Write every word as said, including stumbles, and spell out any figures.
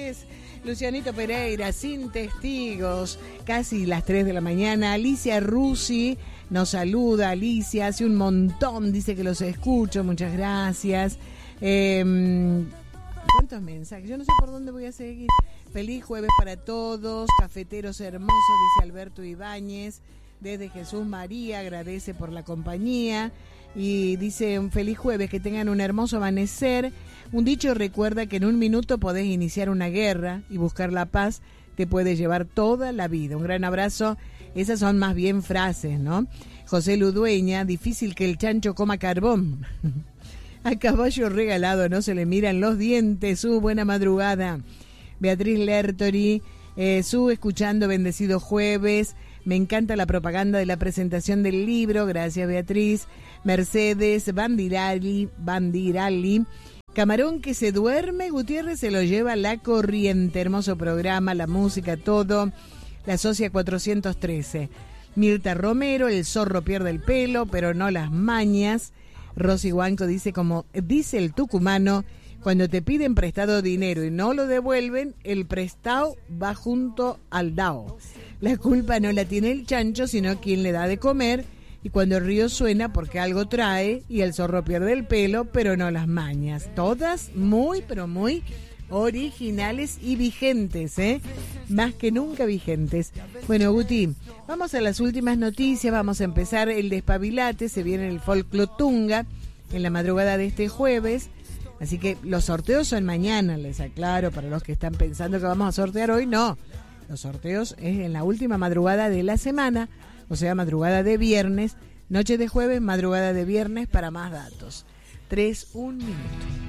noches. Lucianito Pereira, sin testigos, casi las tres de la mañana. Alicia Rusi nos saluda. Alicia, hace un montón, dice que los escucho, muchas gracias. Eh, ¿Cuántos mensajes? Yo no sé por dónde voy a seguir. Feliz jueves para todos, cafeteros hermosos, dice Alberto Ibáñez. Desde Jesús María, agradece por la compañía. Y dice, un feliz jueves, que tengan un hermoso amanecer. Un dicho recuerda que en un minuto podés iniciar una guerra y buscar la paz te puede llevar toda la vida. Un gran abrazo. Esas son más bien frases, ¿no? José Ludueña, difícil que el chancho coma carbón. A caballo regalado no se le miran los dientes. Su buena madrugada. Beatriz Lertori, eh, su escuchando Bendecido Jueves. Me encanta la propaganda de la presentación del libro. Gracias, Beatriz. Mercedes Bandirali, Bandirali. Camarón que se duerme, Gutiérrez se lo lleva la corriente. Hermoso programa, la música, todo. La Socia cuatrocientos trece. Mirta Romero, el zorro pierde el pelo, pero no las mañas. Rosy Huanco dice, como dice el tucumano, cuando te piden prestado dinero y no lo devuelven, el prestado va junto al dao. La culpa no la tiene el chancho, sino quien le da de comer. Y cuando el río suena, porque algo trae, y el zorro pierde el pelo, pero no las mañas. Todas muy, pero muy originales y vigentes, ¿eh? Más que nunca vigentes. Bueno, Guti, vamos a las últimas noticias. Vamos a empezar el despabilate. Se viene el Folclotunga en la madrugada de este jueves. Así que los sorteos son mañana, les aclaro, para los que están pensando que vamos a sortear hoy, no. Los sorteos es en la última madrugada de la semana, o sea, madrugada de viernes, noche de jueves, madrugada de viernes, para más datos. Tres, un minuto.